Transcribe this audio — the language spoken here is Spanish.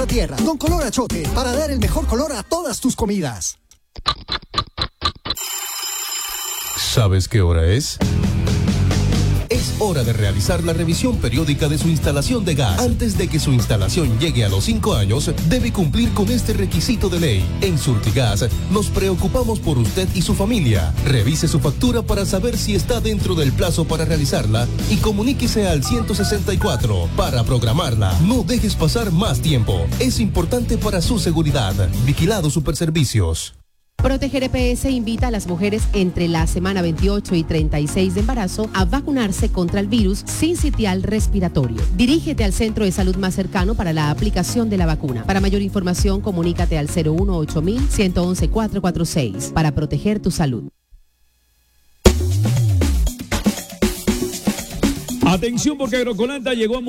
tierra con color achote para dar el mejor color a todas tus comidas. ¿Sabes qué hora es? Es hora de realizar la revisión periódica de su instalación de gas. Antes de que su instalación llegue a los 5 años, debe cumplir con este requisito de ley. En Surtigas nos preocupamos por usted y su familia. Revise su factura para saber si está dentro del plazo para realizarla y comuníquese al 164 para programarla. No dejes pasar más tiempo. Es importante para su seguridad. Vigilado Superservicios. Proteger EPS invita a las mujeres entre la semana 28 y 36 de embarazo a vacunarse contra el virus sincitial respiratorio. Dirígete al centro de salud más cercano para la aplicación de la vacuna. Para mayor información, comunícate al 018-111-446 para proteger tu salud. Atención porque Agrocolanta llegó a